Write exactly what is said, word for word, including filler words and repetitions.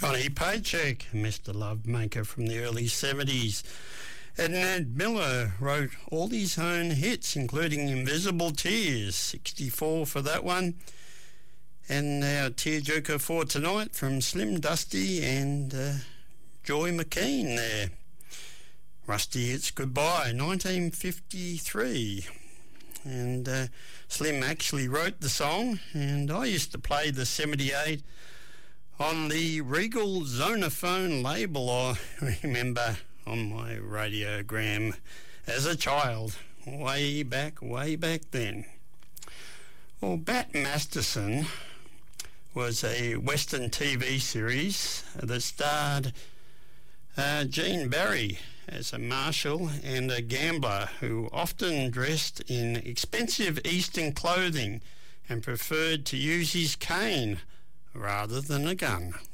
Johnny Paycheck, Mister Lovemaker from the early seventies. And Ned Miller wrote all his own hits, including Invisible Tears, sixty-four for that one. And our tearjerker for tonight from Slim Dusty and uh, Joy McKean there. Rusty, It's Goodbye, nineteen fifty-three. And uh, Slim actually wrote the song, and I used to play the seventy-eight on the Regal Zonophone label, I remember, on my radiogram as a child, way back, way back then. Well, Bat Masterson was a Western T V series that starred uh, Gene Barry as a marshal and a gambler who often dressed in expensive Eastern clothing and preferred to use his cane rather than a gun.